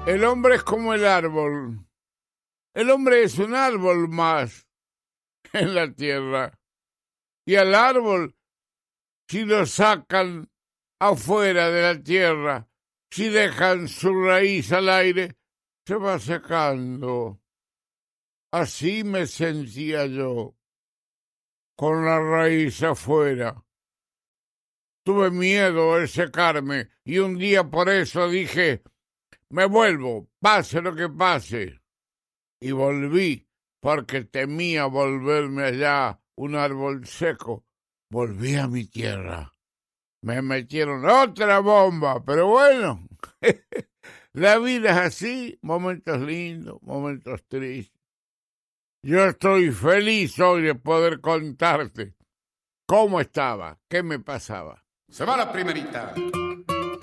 El hombre es como el árbol. El hombre es un árbol más en la tierra. Y al árbol, si lo sacan afuera de la tierra, si dejan su raíz al aire, se va secando. Así me sentía yo, con la raíz afuera. Tuve miedo de secarme y un día por eso dije, me vuelvo, pase lo que pase. Y volví, porque temía volverme allá un árbol seco. Volví a mi tierra. Me metieron otra bomba, pero bueno, la vida es así, momentos lindos, momentos tristes. Yo estoy feliz hoy de poder contarte cómo estaba, qué me pasaba. Se va la primerita.